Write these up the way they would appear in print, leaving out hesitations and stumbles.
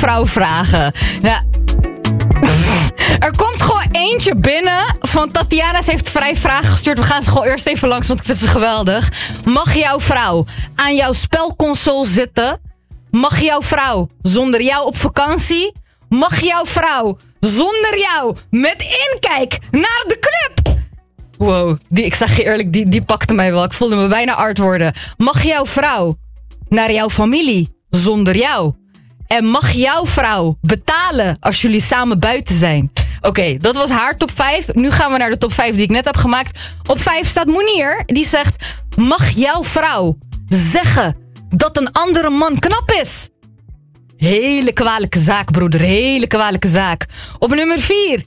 vrouw vragen? Ja. Er komt gewoon eentje binnen van Tatiana. Ze heeft 5 vragen gestuurd. We gaan ze gewoon eerst even langs, want ik vind ze geweldig. Mag jouw vrouw aan jouw spelconsole zitten? Mag jouw vrouw zonder jou op vakantie? Mag jouw vrouw zonder jou met inkijk naar de club? Wow, ik zeg je eerlijk, die pakte mij wel. Ik voelde me bijna art worden. Mag jouw vrouw naar jouw familie zonder jou? En mag jouw vrouw betalen als jullie samen buiten zijn? Oké, dat was haar top 5. Nu gaan we naar de top 5 die ik net heb gemaakt. Op 5 staat Monier. Die zegt, mag jouw vrouw zeggen dat een andere man knap is? Hele kwalijke zaak, broeder. Hele kwalijke zaak. Op nummer 4.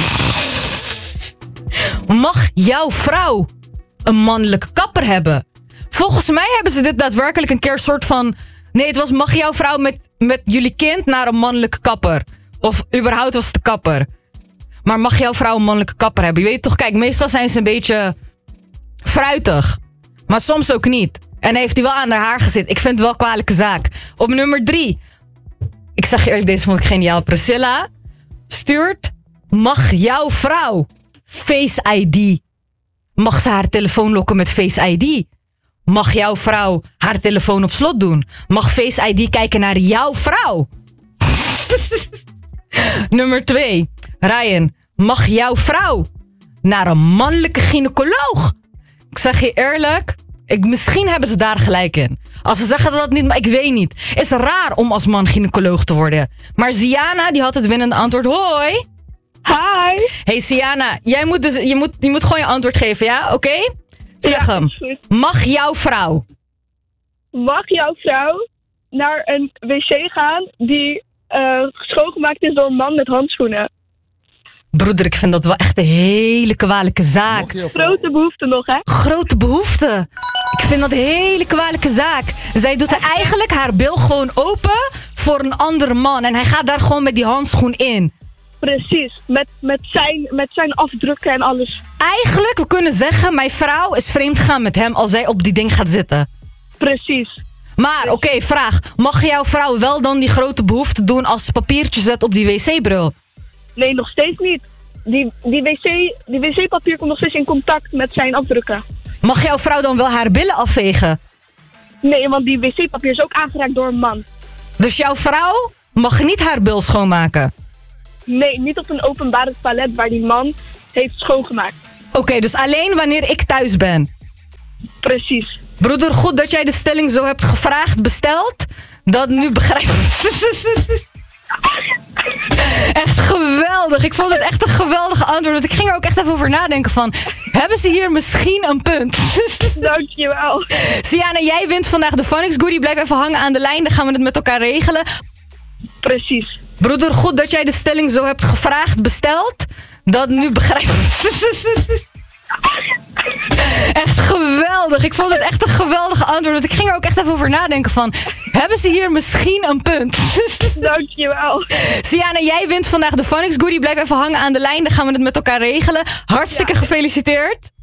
Mag jouw vrouw een mannelijke kapper hebben? Volgens mij hebben ze dit daadwerkelijk een keer soort van... Nee, het was mag jouw vrouw met jullie kind naar een mannelijke kapper? Of überhaupt was het de kapper? Maar mag jouw vrouw een mannelijke kapper hebben? Je weet toch, kijk, meestal zijn ze een beetje fruitig. Maar soms ook niet. En heeft hij wel aan haar haar gezet. Ik vind het wel een kwalijke zaak. Op nummer 3. Ik zeg je eerlijk, deze vond ik geniaal. Priscilla stuurt, mag jouw vrouw Face ID? Mag ze haar telefoon lokken met Face ID? Mag jouw vrouw haar telefoon op slot doen? Mag Face ID kijken naar jouw vrouw? Nummer 2. Ryan, mag jouw vrouw naar een mannelijke gynaecoloog? Ik zeg je eerlijk, misschien hebben ze daar gelijk in. Als ze zeggen dat niet, maar ik weet niet. Is raar om als man gynaecoloog te worden. Maar Ziana, die had het winnende antwoord. Hoi. Hi. Hey Ziana, je moet gewoon je antwoord geven, ja? Oké? Zeg Ja, hem. is goed. Mag jouw vrouw naar een wc gaan die schoongemaakt is door een man met handschoenen? Broeder, ik vind dat wel echt een hele kwalijke zaak. Grote behoefte nog, hè? Grote behoefte. Ik vind dat een hele kwalijke zaak. Zij doet er eigenlijk haar bil gewoon open voor een andere man. En hij gaat daar gewoon met die handschoen in. Precies, met zijn afdrukken en alles. Eigenlijk, we kunnen zeggen, mijn vrouw is vreemd gegaan met hem als zij op die ding gaat zitten. Precies. Maar, oké, vraag. Mag jouw vrouw wel dan die grote behoefte doen als ze papiertje zet op die wc-bril? Nee, nog steeds niet. Die wc-papier komt nog steeds in contact met zijn afdrukken. Mag jouw vrouw dan wel haar billen afvegen? Nee, want die wc-papier is ook aangeraakt door een man. Dus jouw vrouw mag niet haar bil schoonmaken? Nee, niet op een openbare toilet waar die man heeft schoongemaakt. Oké, dus alleen wanneer ik thuis ben? Precies. Broeder, goed dat jij de stelling zo hebt gevraagd, besteld. Dat nu begrijp ik. Echt geweldig. Ik vond het echt een geweldig antwoord. Want ik ging er ook echt even over nadenken van... Hebben ze hier misschien een punt? Dankjewel. Siana, jij wint vandaag de Phonics Goodie. Blijf even hangen aan de lijn. Dan gaan we het met elkaar regelen. Precies. Broeder, goed dat jij de stelling zo hebt gevraagd, besteld. Dat nu begrijp ik. Echt geweldig. Ik vond het echt een geweldig antwoord. Want ik ging er ook echt even over nadenken van... Hebben ze hier misschien een punt? Dankjewel. Siana, jij wint vandaag de Phonics Goodie. Blijf even hangen aan de lijn. Dan gaan we het met elkaar regelen. Hartstikke gefeliciteerd.